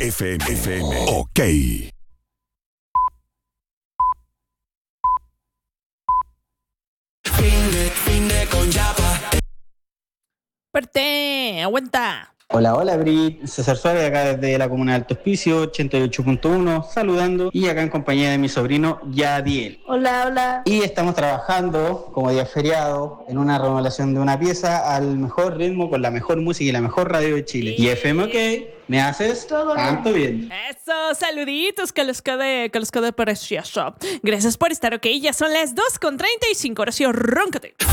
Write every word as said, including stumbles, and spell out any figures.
F M. F M. Ok. Fin de, fin de con Yapa. Perte, aguanta. Hola, hola Brit, César Suárez acá desde la comuna de Alto Hospicio, ochenta y ocho punto uno, saludando y acá en compañía de mi sobrino Yadiel. Hola, hola. Y estamos trabajando como día feriado en una remodelación de una pieza al mejor ritmo, con la mejor música y la mejor radio de Chile. Y F M OK, me haces Todo tanto bien. Eso, saluditos, que los quede, que los quede precioso. Gracias por estar, ok. Ya son las dos con treinta y cinco. Ahora sí, róncate.